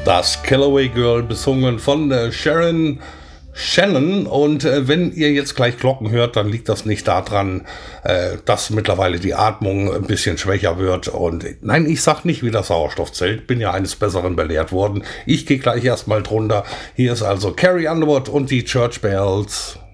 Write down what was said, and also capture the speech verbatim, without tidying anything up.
Das Callaway Girl, besungen von äh, Sharon Shannon. Und äh, wenn ihr jetzt gleich Glocken hört, dann liegt das nicht daran, äh, dass mittlerweile die Atmung ein bisschen schwächer wird. Und nein, ich sag nicht, wie das Sauerstoff zählt. Bin ja eines Besseren belehrt worden. Ich gehe gleich erstmal drunter. Hier ist also Carrie Underwood und die Church Bells.